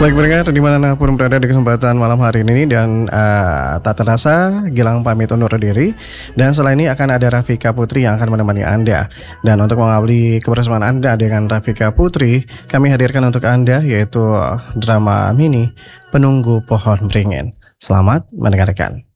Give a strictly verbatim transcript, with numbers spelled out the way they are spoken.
Baik pendengar dimanapun berada di kesempatan malam hari ini dan uh, tak terasa Gilang pamit undur diri. Dan setelah ini akan ada Rafika Putri yang akan menemani Anda. Dan untuk mengawali kebersamaan Anda dengan Rafika Putri, kami hadirkan untuk Anda yaitu drama mini Penunggu Pohon Beringin. Selamat mendengarkan.